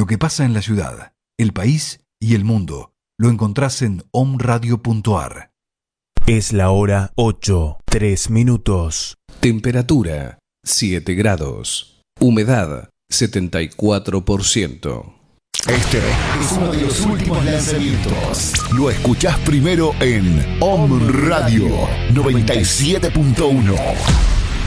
Lo que pasa en la ciudad, el país y el mundo lo encontrás en omradio.ar. Es la hora 8:03. Temperatura 7 grados. Humedad 74%. Este es uno de los últimos lanzamientos. Lo escuchás primero en Om Radio 97.1.